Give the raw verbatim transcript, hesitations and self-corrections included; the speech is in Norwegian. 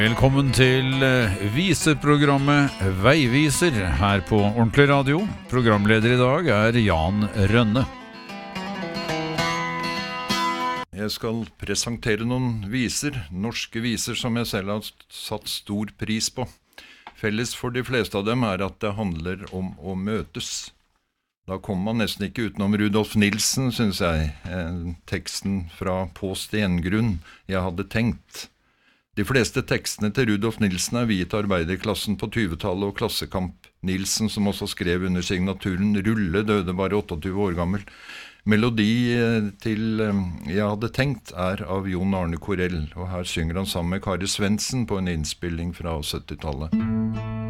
Velkommen til eh, viseprogrammet Veiviser her på Ordentlig Radio. Programleder i dag er Jan Rønne. Jeg skal presentere noen viser, norske viser som jeg selv har satt stor pris på. Felles for de fleste av dem er at det handler om å møtes. Da kommer man nesten ikke utenom Rudolf Nilsen, synes jeg, eh, teksten fra På stengrunn jeg hadde tenkt. De fleste tekstene til Rudolf Nilsen er viet arbeiderklassen på tyvetallet og Klassekamp. Nilsen, som også skrev under signaturen Rulle, døde bare tjueåtte år gammel. Melodi til Jeg hadde tenkt er av Jon Arne Korell, og her synger han sammen med Kari Svendsen på en innspilling fra syttitallet.